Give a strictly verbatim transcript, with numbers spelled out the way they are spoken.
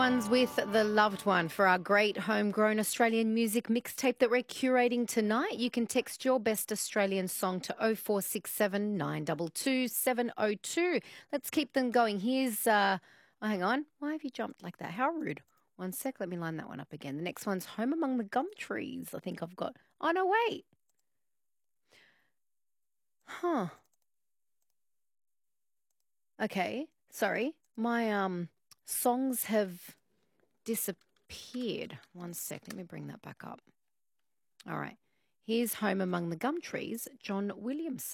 Ones with the loved one for our great homegrown Australian music mixtape that we're curating tonight. You can text your best Australian song to oh four six seven, nine two two, seven oh two. Let's keep them going. Here's, uh, oh, hang on. Why have you jumped like that? How rude. One sec. Let me line that one up again. The next one's Home Among the Gum Trees. I think I've got, oh, no, wait. Huh. Okay. Sorry. My um songs have disappeared. One sec. Let me bring that back up. All right. Here's Home Among the Gum Trees, John Williamson.